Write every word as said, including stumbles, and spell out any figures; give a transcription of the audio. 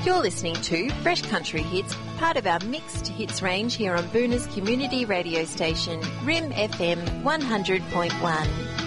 You're listening to Fresh Country Hits, part of our mixed hits range here on Boona's community radio station, R I M F M one hundred point one.